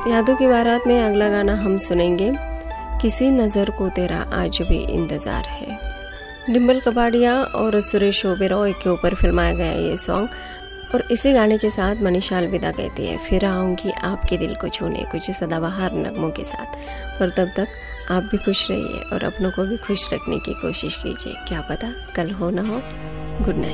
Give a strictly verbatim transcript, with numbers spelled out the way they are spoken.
यादों की बारात में अगला गाना हम सुनेंगे, किसी नज़र को तेरा आज भी इंतज़ार है। डिम्पल कपाड़िया और सुरेश ओबेरॉय के ऊपर फिल्माया गया ये सॉन्ग। और इसी गाने के साथ मनीषा अलविदा कहती है, फिर आऊँगी आपके दिल को छूने, कुछ सदाबहार नगमों के साथ। और तब तक आप भी खुश रहिए और अपनों को भी खुश रखने की कोशिश कीजिए। क्या पता कल हो ना हो। Good night.